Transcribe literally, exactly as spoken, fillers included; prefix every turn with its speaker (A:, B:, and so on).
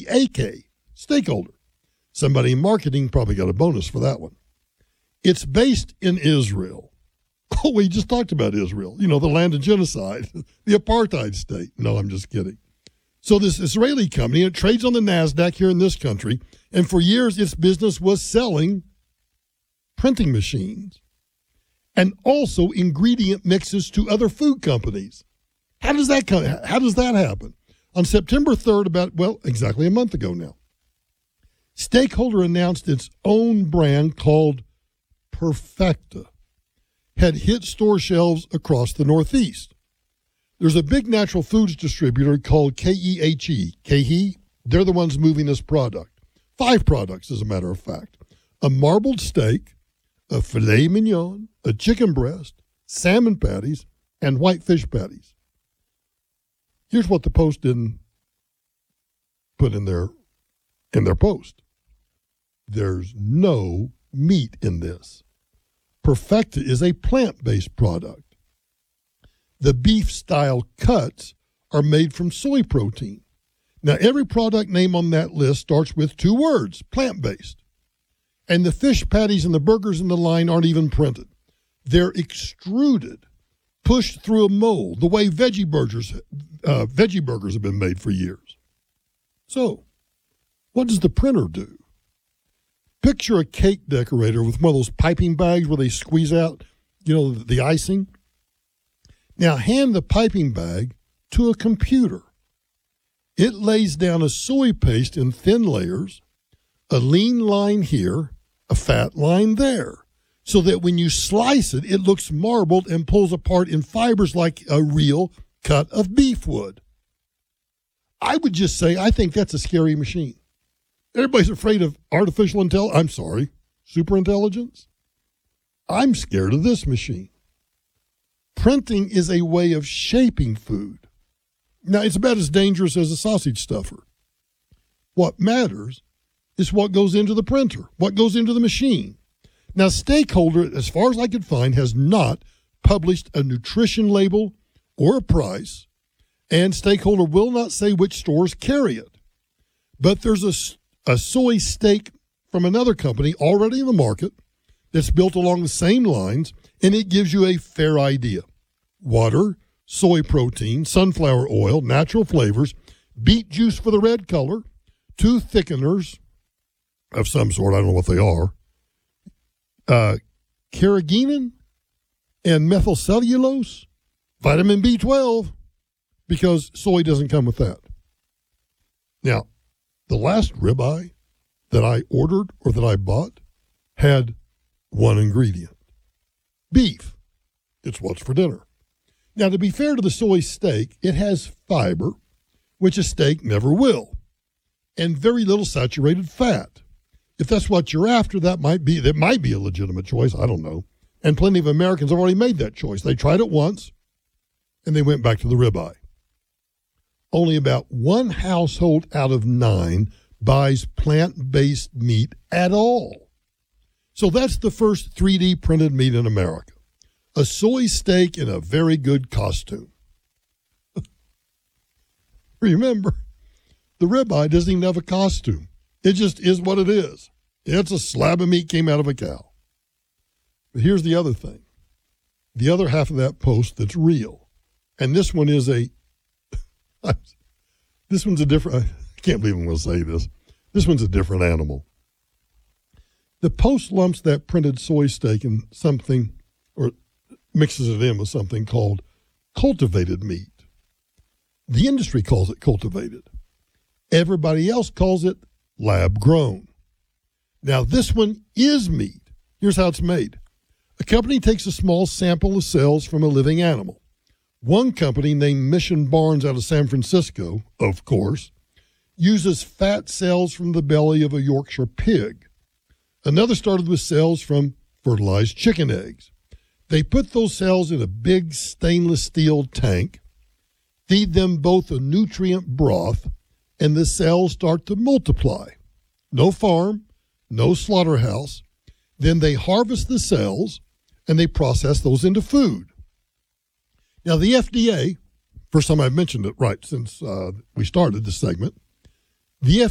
A: the A K, stakeholder. Somebody in marketing probably got a bonus for that one. It's based in Israel. Oh, we just talked about Israel. You know, the land of genocide, the apartheid state. No, I'm just kidding. So this Israeli company, it trades on the NASDAQ here in this country, and for years its business was selling printing machines and also ingredient mixes to other food companies. How does that come, how does that happen? On September third, about, well, exactly a month ago now, Stakeholder announced its own brand called Perfecta had hit store shelves across the Northeast. There's a big natural foods distributor called K E H E. KeHE, they're the ones moving this product. Five products, as a matter of fact. A marbled steak, a filet mignon, a chicken breast, salmon patties, and white fish patties. Here's what the Post didn't put in their, in their post. There's no meat in this. Perfecta is a plant-based product. The beef-style cuts are made from soy protein. Now, every product name on that list starts with two words, plant-based. And the fish patties and the burgers in the line aren't even printed. They're extruded, pushed through a mold, the way veggie burgers, uh, veggie burgers have been made for years. So, what does the printer do? Picture a cake decorator with one of those piping bags where they squeeze out, you know, the icing. Now hand the piping bag to a computer. It lays down a soy paste in thin layers, a lean line here, a fat line there, so that when you slice it, it looks marbled and pulls apart in fibers like a real cut of beef would. I would just say I think that's a scary machine. Everybody's afraid of artificial intelligence. I'm sorry, superintelligence. I'm scared of this machine. Printing is a way of shaping food. Now, it's about as dangerous as a sausage stuffer. What matters is what goes into the printer, what goes into the machine. Now, Stakeholder, as far as I could find, has not published a nutrition label or a price, and Stakeholder will not say which stores carry it. But there's a a soy steak from another company already in the market that's built along the same lines, and it gives you a fair idea. Water, soy protein, sunflower oil, natural flavors, beet juice for the red color, two thickeners of some sort, I don't know what they are, uh, carrageenan and methylcellulose, vitamin B twelve, because soy doesn't come with that. Now, the last ribeye that I ordered or that I bought had one ingredient, beef. It's what's for dinner. Now, to be fair to the soy steak, it has fiber, which a steak never will, and very little saturated fat. If that's what you're after, that might be that might be a legitimate choice. I don't know. And plenty of Americans have already made that choice. They tried it once, and they went back to the ribeye. Only about one household out of nine buys plant-based meat at all. So that's the first three D printed meat in America. A soy steak in a very good costume. Remember, the ribeye doesn't even have a costume. It just is what it is. It's a slab of meat came out of a cow. But here's the other thing. The other half of that post that's real. And this one is a This one's a different, I can't believe I'm going to say this. This one's a different animal. The Post lumps that printed soy steak in something, or mixes it in with something called cultivated meat. The industry calls it cultivated. Everybody else calls it lab grown. Now, this one is meat. Here's how it's made. A company takes a small sample of cells from a living animal. One company named Mission Barns out of San Francisco, of course, uses fat cells from the belly of a Yorkshire pig. Another started with cells from fertilized chicken eggs. They put those cells in a big stainless steel tank, feed them both a nutrient broth, and the cells start to multiply. No farm, no slaughterhouse. Then they harvest the cells, and they process those into food. Now, the F D A, first time I've mentioned it right since uh, we started this segment, the F